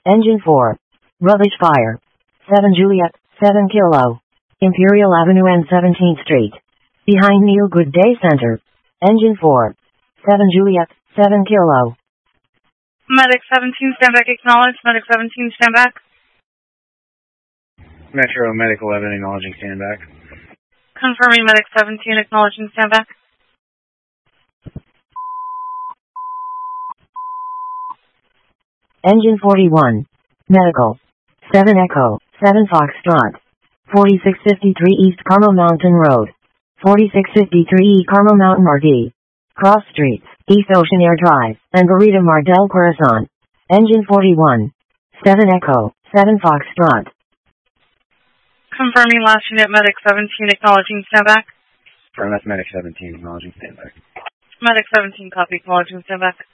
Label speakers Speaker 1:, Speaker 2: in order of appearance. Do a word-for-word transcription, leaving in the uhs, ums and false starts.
Speaker 1: Engine four. Rubbish fire. seven Juliet, seven Kilo. Imperial Avenue and seventeenth Street. Behind Neil Good Day Center. Engine four. seven Juliet, seven Kilo.
Speaker 2: Medic seventeen, stand back, acknowledge. Medic seventeen, stand back.
Speaker 3: Metro Medic eleven, acknowledging stand back.
Speaker 2: Confirming Medic seventeen, acknowledging stand back.
Speaker 1: Engine forty-one. Medical. seven Echo, seven Foxtrot. forty-six fifty-three East Carmel Mountain Road. forty-six fifty-three E Carmel Mountain R D. Cross Streets, East Oceanair Drive, and Burrito Mardel Corazon. Engine forty-one. seven Echo, seven Foxtrot.
Speaker 2: Confirming last unit, Medic seventeen, acknowledging stand back.
Speaker 3: Affirm, that's Medic seventeen, acknowledging stand back.
Speaker 2: Medic seventeen, copy, acknowledging stand back.